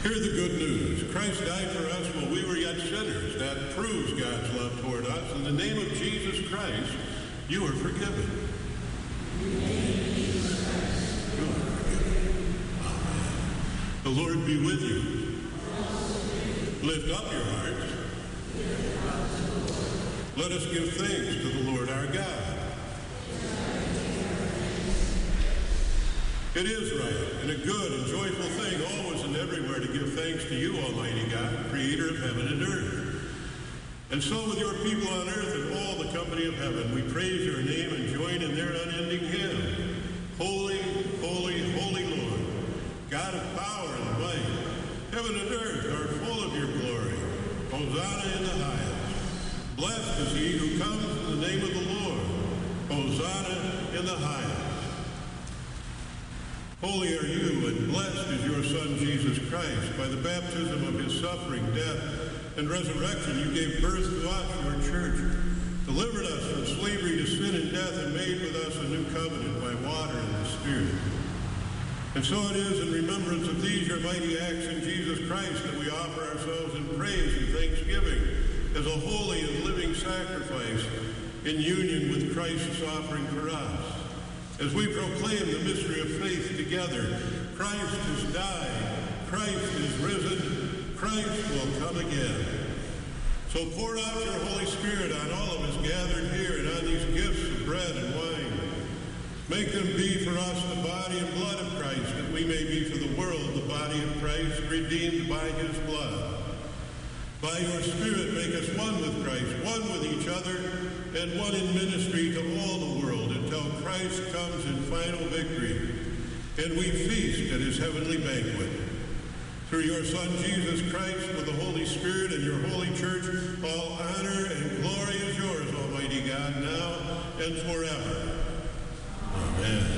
Hear the good news. Christ died for us while we were yet sinners. That proves God's love toward us. In the name of Jesus Christ, you are forgiven. You are forgiven. Amen. The Lord be with you. Lift up your hearts. Let us give thanks to the Lord our God. It is right and a good and joyful thing always and everywhere to give thanks to you, Almighty God, creator of heaven and earth. And so with your people on earth and all the company of heaven, we praise your name and join in their unending hymn. Holy, holy, holy Lord, God of power and might, heaven and earth are full of your glory. Hosanna in the highest. Blessed is he who comes in the name of the Lord. Hosanna in the highest. Holy are you, and blessed is your Son, Jesus Christ. By the baptism of his suffering, death, and resurrection, you gave birth to us, your church, delivered us from slavery to sin and death, and made with us a new covenant by water and the Spirit. And so it is in remembrance of these, your mighty acts in Jesus Christ, that we offer ourselves in praise and thanksgiving as a holy and living sacrifice in union with Christ's offering for us. As we proclaim the mystery of faith together, Christ has died, Christ is risen, Christ will come again. So pour out your Holy Spirit on all of us gathered here and on these gifts of bread and wine. Make them be for us the body and blood of Christ, that we may be for the world the body of Christ, redeemed by his blood. By your Spirit, make us one with Christ, one with each other, and one in ministry to all the world until Christ comes in final victory, and we feast at his heavenly banquet. Through your Son, Jesus Christ, with the Holy Spirit and your holy church, all honor and glory is yours, Almighty God, now and forever. Amen.